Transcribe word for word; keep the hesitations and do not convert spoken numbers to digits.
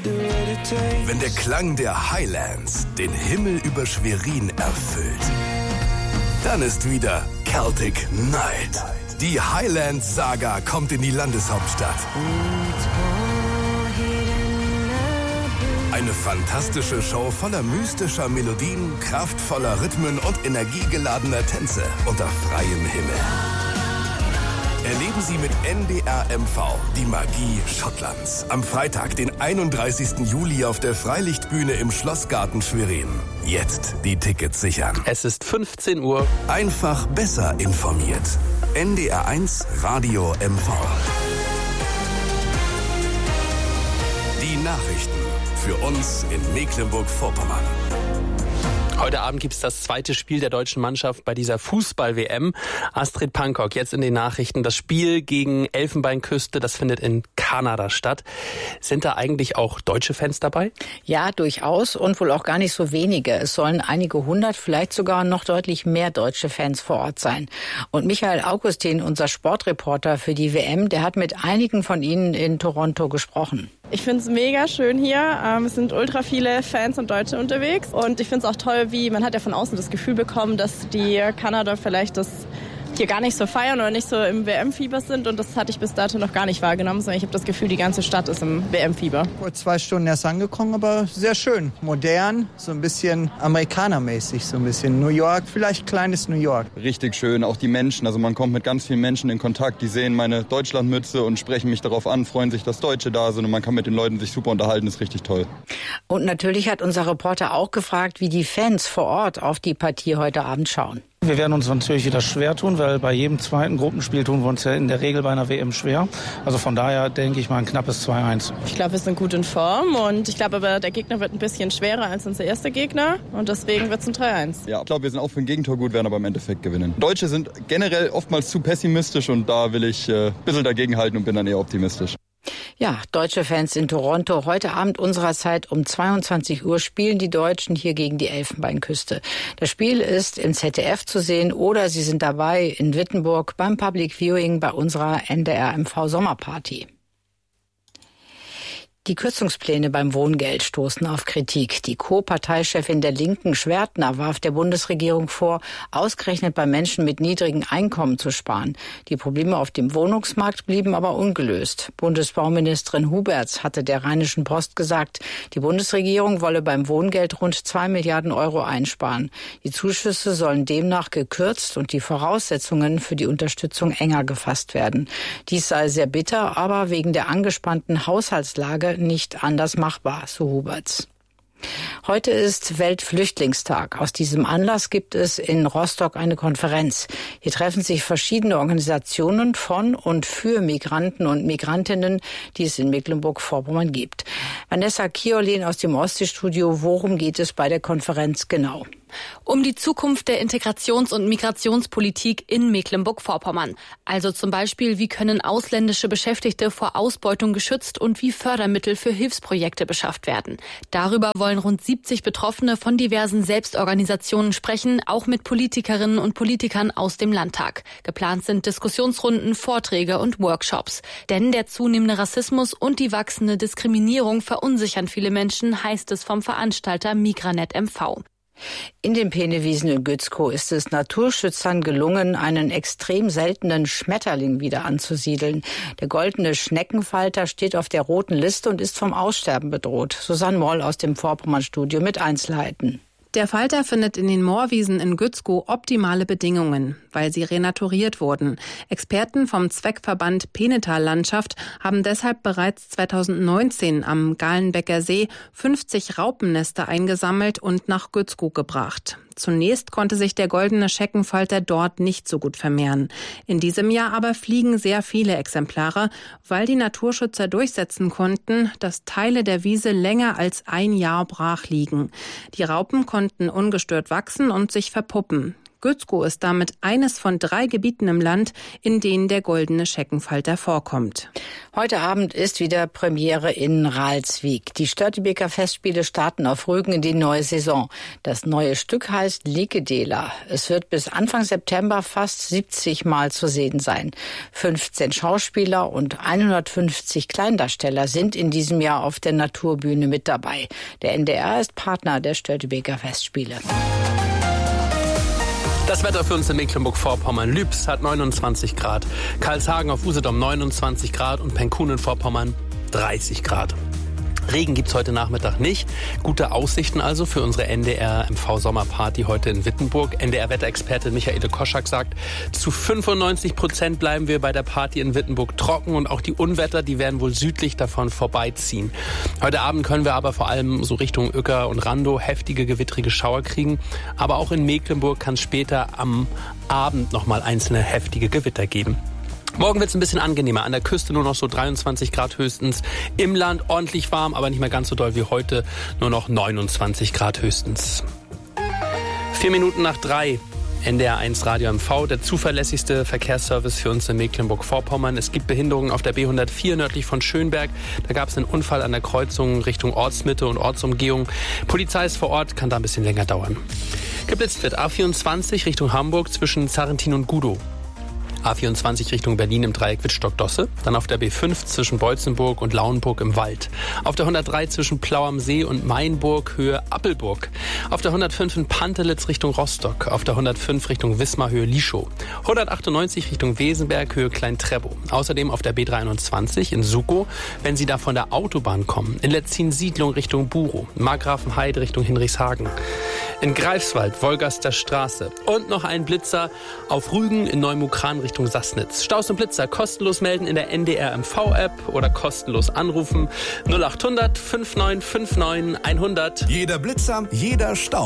Wenn der Klang der Highlands den Himmel über Schwerin erfüllt, dann ist wieder Celtic Night. Die Highlands-Saga kommt in die Landeshauptstadt. Eine fantastische Show voller mystischer Melodien, kraftvoller Rhythmen und energiegeladener Tänze unter freiem Himmel. Erleben Sie mit N D R M V die Magie Schottlands. Am Freitag, den einunddreißigsten Juli auf der Freilichtbühne im Schlossgarten Schwerin. Jetzt die Tickets sichern. Es ist fünfzehn Uhr. Einfach besser informiert. N D R eins Radio M V. Die Nachrichten für uns in Mecklenburg-Vorpommern. Heute Abend gibt es das zweite Spiel der deutschen Mannschaft bei dieser Fußball-W M. Astrid Pankok, jetzt in den Nachrichten. Das Spiel gegen Elfenbeinküste, das findet in Kanada statt. Sind da eigentlich auch deutsche Fans dabei? Ja, durchaus und wohl auch gar nicht so wenige. Es sollen einige hundert, vielleicht sogar noch deutlich mehr deutsche Fans vor Ort sein. Und Michael Augustin, unser Sportreporter für die W M, der hat mit einigen von ihnen in Toronto gesprochen. Ich finde es mega schön hier. Ähm, es sind ultra viele Fans und Deutsche unterwegs. Und ich finde es auch toll, wie man hat ja von außen das Gefühl bekommen, dass die Kanada vielleicht das hier gar nicht so feiern oder nicht so im W M-Fieber sind. Und das hatte ich bis dato noch gar nicht wahrgenommen, sondern ich habe das Gefühl, die ganze Stadt ist im W M-Fieber. Vor zwei Stunden erst angekommen, aber sehr schön. Modern, so ein bisschen amerikanermäßig, so ein bisschen New York, vielleicht kleines New York. Richtig schön, auch die Menschen. Also man kommt mit ganz vielen Menschen in Kontakt, die sehen meine Deutschlandmütze und sprechen mich darauf an, freuen sich, dass Deutsche da sind und man kann mit den Leuten sich super unterhalten, das ist richtig toll. Und natürlich hat unser Reporter auch gefragt, wie die Fans vor Ort auf die Partie heute Abend schauen. Wir werden uns natürlich wieder schwer tun, weil bei jedem zweiten Gruppenspiel tun wir uns ja in der Regel bei einer W M schwer. Also von daher denke ich mal ein knappes zwei eins. Ich glaube, wir sind gut in Form und ich glaube aber, der Gegner wird ein bisschen schwerer als unser erster Gegner und deswegen wird es ein drei eins. Ja, ich glaube, wir sind auch für ein Gegentor gut, werden aber im Endeffekt gewinnen. Deutsche sind generell oftmals zu pessimistisch und da will ich äh, ein bisschen dagegenhalten und bin dann eher optimistisch. Ja, deutsche Fans in Toronto. Heute Abend unserer Zeit um zweiundzwanzig Uhr spielen die Deutschen hier gegen die Elfenbeinküste. Das Spiel ist im Z D F zu sehen oder Sie sind dabei in Wittenburg beim Public Viewing bei unserer N D R M V Sommerparty. Die Kürzungspläne beim Wohngeld stoßen auf Kritik. Die Co-Parteichefin der Linken, Schwertner, warf der Bundesregierung vor, ausgerechnet bei Menschen mit niedrigen Einkommen zu sparen. Die Probleme auf dem Wohnungsmarkt blieben aber ungelöst. Bundesbauministerin Huberts hatte der Rheinischen Post gesagt, die Bundesregierung wolle beim Wohngeld rund zwei Milliarden Euro einsparen. Die Zuschüsse sollen demnach gekürzt und die Voraussetzungen für die Unterstützung enger gefasst werden. Dies sei sehr bitter, aber wegen der angespannten Haushaltslage nicht anders machbar, so Huberts. Heute ist Weltflüchtlingstag. Aus diesem Anlass gibt es in Rostock eine Konferenz. Hier treffen sich verschiedene Organisationen von und für Migranten und Migrantinnen, die es in Mecklenburg-Vorpommern gibt. Vanessa Kiolin aus dem Ostseestudio, worum geht es bei der Konferenz genau? Um die Zukunft der Integrations- und Migrationspolitik in Mecklenburg-Vorpommern. Also zum Beispiel, wie können ausländische Beschäftigte vor Ausbeutung geschützt und wie Fördermittel für Hilfsprojekte beschafft werden. Darüber wollen rund siebzig Betroffene von diversen Selbstorganisationen sprechen, auch mit Politikerinnen und Politikern aus dem Landtag. Geplant sind Diskussionsrunden, Vorträge und Workshops. Denn der zunehmende Rassismus und die wachsende Diskriminierung verunsichern viele Menschen, heißt es vom Veranstalter Migranet M V. In den Peenewiesen in Gützkow ist es Naturschützern gelungen, einen extrem seltenen Schmetterling wieder anzusiedeln. Der goldene Schneckenfalter steht auf der roten Liste und ist vom Aussterben bedroht. Susanne Moll aus dem Vorpommern-Studio mit Einzelheiten. Der Falter findet in den Moorwiesen in Gützkow optimale Bedingungen, weil sie renaturiert wurden. Experten vom Zweckverband Peenetal Landschaft haben deshalb bereits zweitausendneunzehn am Galenbecker See fünfzig Raupennester eingesammelt und nach Gützkow gebracht. Zunächst konnte sich der goldene Scheckenfalter dort nicht so gut vermehren. In diesem Jahr aber fliegen sehr viele Exemplare, weil die Naturschützer durchsetzen konnten, dass Teile der Wiese länger als ein Jahr brach liegen. Die Raupen konnten ungestört wachsen und sich verpuppen. Gützkow ist damit eines von drei Gebieten im Land, in denen der goldene Scheckenfalter vorkommt. Heute Abend ist wieder Premiere in Ralswiek. Die Störtebeker Festspiele starten auf Rügen in die neue Saison. Das neue Stück heißt Likedela. Es wird bis Anfang September fast siebzig Mal zu sehen sein. fünfzehn Schauspieler und hundertfünfzig Kleindarsteller sind in diesem Jahr auf der Naturbühne mit dabei. Der N D R ist Partner der Störtebeker Festspiele. Das Wetter für uns in Mecklenburg-Vorpommern. Lübs hat neunundzwanzig Grad, Karlshagen auf Usedom neunundzwanzig Grad und Penkunen in Vorpommern dreißig Grad. Regen gibt's heute Nachmittag nicht. Gute Aussichten also für unsere N D R M V-Sommerparty heute in Wittenburg. N D R-Wetterexpertin Michaele Koschak sagt, zu fünfundneunzig Prozent bleiben wir bei der Party in Wittenburg trocken und auch die Unwetter, die werden wohl südlich davon vorbeiziehen. Heute Abend können wir aber vor allem so Richtung Uecker und Randow heftige gewittrige Schauer kriegen. Aber auch in Mecklenburg kann es später am Abend nochmal einzelne heftige Gewitter geben. Morgen wird es ein bisschen angenehmer. An der Küste nur noch so dreiundzwanzig Grad höchstens. Im Land ordentlich warm, aber nicht mehr ganz so doll wie heute. Nur noch neunundzwanzig Grad höchstens. Vier Minuten nach drei. N D R eins Radio M V, der zuverlässigste Verkehrsservice für uns in Mecklenburg-Vorpommern. Es gibt Behinderungen auf der B hundertvier nördlich von Schönberg. Da gab es einen Unfall an der Kreuzung Richtung Ortsmitte und Ortsumgehung. Polizei ist vor Ort, kann da ein bisschen länger dauern. Geblitzt wird A vierundzwanzig Richtung Hamburg zwischen Zarrentin und Gudow. A vierundzwanzig Richtung Berlin im Dreieck Wittstock-Dosse. Dann auf der B fünf zwischen Beutzenburg und Lauenburg im Wald. Auf der hundertdrei zwischen Plau am See und Mainburg Höhe Appelburg. Auf der hundertfünf in Pantelitz Richtung Rostock. Auf der hundertfünf Richtung Wismar Höhe Lischow. hundertachtundneunzig Richtung Wesenberg Höhe Klein-Treppow. Außerdem auf der B dreiundzwanzig in Sukow, wenn Sie da von der Autobahn kommen. In Letzin-Siedlung Richtung Burow. Markgrafenheide Richtung Hinrichshagen. In Greifswald Wolgaster Straße. Und noch ein Blitzer auf Rügen in Neumukran Richtung Sassnitz. Staus und Blitzer kostenlos melden in der N D R M V-App oder kostenlos anrufen null achthundert fünfundneunzig neunundfünfzig neunhundert. Jeder Blitzer, jeder Stau.